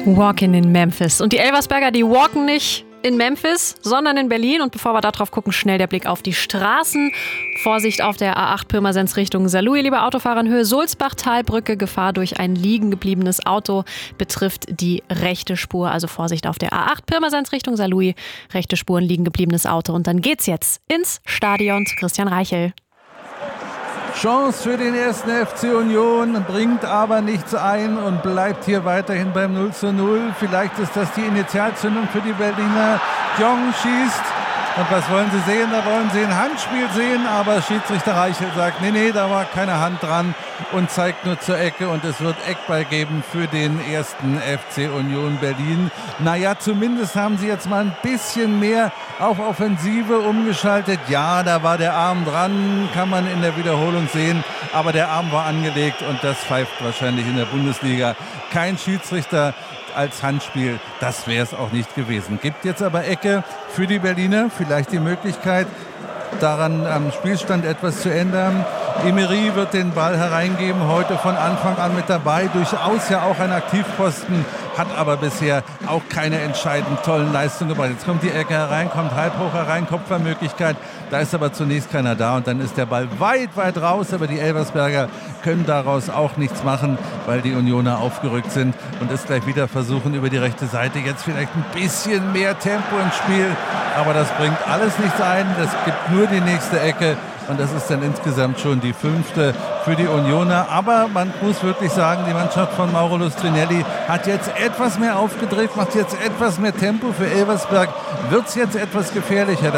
Walkin in Memphis. Und die Elversberger, die walken nicht in Memphis, sondern in Berlin. Und bevor wir da drauf gucken, schnell der Blick auf die Straßen. Vorsicht auf der A8 Pirmasens Richtung Saarlouis, liebe Autofahrer in Höhe Sulzbach-Talbrücke. Gefahr durch ein liegen gebliebenes Auto betrifft die rechte Spur. Also Vorsicht auf der A8 Pirmasens Richtung Saarlouis. Rechte Spuren, liegen gebliebenes Auto. Und dann geht's jetzt ins Stadion zu Christian Reichel. Chance für den ersten FC Union, bringt aber nichts ein und bleibt hier weiterhin beim 0:0. Vielleicht ist das die Initialzündung für die Berliner. Jong schießt. Und was wollen sie sehen? Da wollen sie ein Handspiel sehen, aber Schiedsrichter Reichel sagt, nee, da war keine Hand dran und zeigt nur zur Ecke und es wird Eckball geben für den ersten FC Union Berlin. Naja, zumindest haben sie jetzt mal ein bisschen mehr auf Offensive umgeschaltet. Ja, da war der Arm dran, kann man in der Wiederholung sehen, aber der Arm war angelegt und das pfeift wahrscheinlich in der Bundesliga kein Schiedsrichter als Handspiel, das wäre es auch nicht gewesen. Gibt jetzt aber Ecke für die Berliner, vielleicht die Möglichkeit, daran am Spielstand etwas zu ändern. Emery wird den Ball hereingeben, heute von Anfang an mit dabei, durchaus ja auch ein Aktivposten, hat aber bisher auch keine entscheidend tollen Leistungen gebracht. Jetzt kommt die Ecke herein, kommt halb hoch herein, Kopfballmöglichkeit, da ist aber zunächst keiner da und dann ist der Ball weit raus, aber die Elversberger können daraus auch nichts machen, weil die Unioner aufgerückt sind und es gleich wieder versuchen über die rechte Seite, jetzt vielleicht ein bisschen mehr Tempo ins Spiel, aber das bringt alles nichts ein, das gibt nur die nächste Ecke. Und das ist dann insgesamt schon die 5. für die Unioner. Aber man muss wirklich sagen, die Mannschaft von Mauro Lustrinelli hat jetzt etwas mehr aufgedreht, macht jetzt etwas mehr Tempo. Für Elversberg wird es jetzt etwas gefährlicher.